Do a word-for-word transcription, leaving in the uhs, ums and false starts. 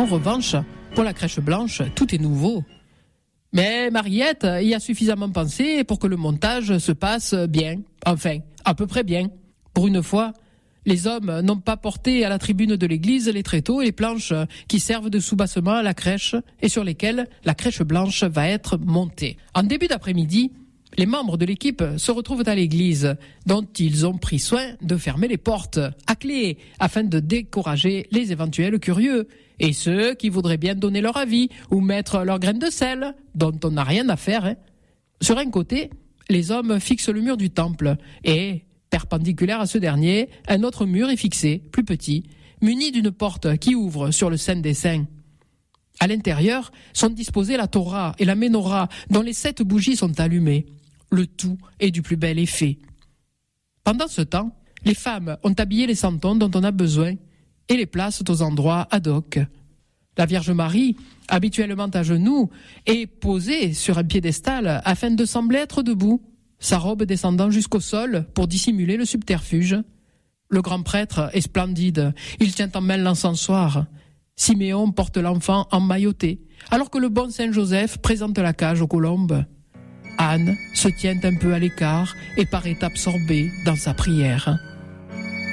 En revanche, pour la crèche blanche, tout est nouveau. Mais Mariette y a suffisamment pensé pour que le montage se passe bien. Enfin, à peu près bien. Pour une fois, les hommes n'ont pas porté à la tribune de l'église les tréteaux et les planches qui servent de soubassement à la crèche et sur lesquelles la crèche blanche va être montée. En début d'après-midi, les membres de l'équipe se retrouvent à l'église, dont ils ont pris soin de fermer les portes à clé afin de décourager les éventuels curieux et ceux qui voudraient bien donner leur avis ou mettre leur graine de sel, dont on n'a rien à faire. Hein. Sur un côté, les hommes fixent le mur du temple et, perpendiculaire à ce dernier, un autre mur est fixé, plus petit, muni d'une porte qui ouvre sur le Saint des Saints. À l'intérieur sont disposées la Torah et la Ménorah, dont les sept bougies sont allumées. Le tout est du plus bel effet. Pendant ce temps, les femmes ont habillé les santons dont on a besoin et les placent aux endroits ad hoc. La Vierge Marie, habituellement à genoux, est posée sur un piédestal afin de sembler être debout, sa robe descendant jusqu'au sol pour dissimuler le subterfuge. Le grand prêtre est splendide, il tient en main l'encensoir. Siméon porte l'enfant emmailloté, alors que le bon Saint Joseph présente la cage aux colombes. Anne se tient un peu à l'écart et paraît absorbée dans sa prière.